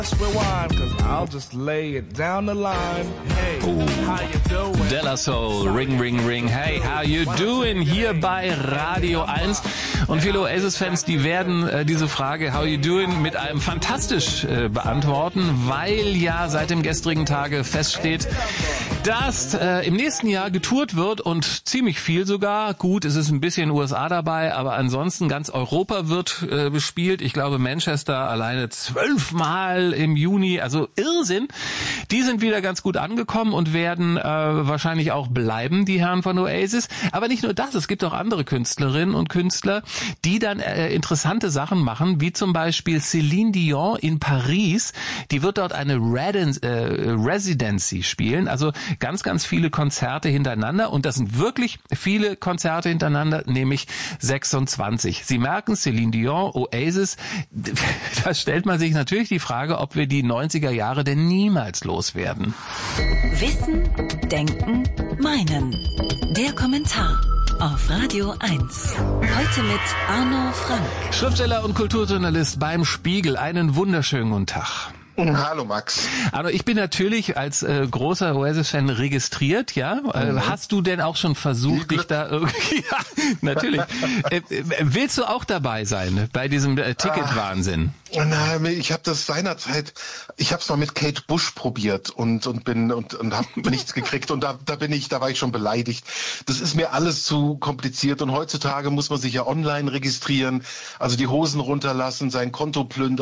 Della Soul, Ring, Ring, Ring. Hey, how you doing? Hier bei Radio 1. Und viele Oasis-Fans, die werden diese Frage, how you doing, mit einem fantastisch beantworten, weil ja seit dem gestrigen Tage feststeht, dass im nächsten Jahr getourt wird und ziemlich viel sogar. Gut, es ist ein bisschen USA dabei, aber ansonsten ganz Europa wird bespielt. Ich glaube, Manchester alleine 12 Mal im Juni, also Irrsinn. Die sind wieder ganz gut angekommen und werden wahrscheinlich auch bleiben, die Herren von Oasis. Aber nicht nur das, es gibt auch andere Künstlerinnen und Künstler, die dann interessante Sachen machen, wie zum Beispiel Céline Dion in Paris. Die wird dort eine Residency spielen, also ganz, ganz viele Konzerte hintereinander. Und das sind wirklich viele Konzerte hintereinander, nämlich 26. Sie merken, Céline Dion, Oasis, da stellt man sich natürlich die Frage, ob wir die 90er Jahre denn niemals loswerden. Wissen, Denken, Meinen. Der Kommentar auf Radio 1. Heute mit Arno Frank. Schriftsteller und Kulturjournalist beim Spiegel. Einen wunderschönen guten Tag. Hallo Max. Also ich bin natürlich als großer Oasis-Fan registriert, ja. Hast du denn auch schon versucht, dich da irgendwie... Ja, natürlich. Willst du auch dabei sein bei diesem Ticketwahnsinn? Nein, ich habe das seinerzeit, ich habe es mal mit Kate Bush probiert und habe nichts gekriegt und da war ich schon beleidigt. Das ist mir alles zu kompliziert und heutzutage muss man sich ja online registrieren, also die Hosen runterlassen, sein Konto plündern.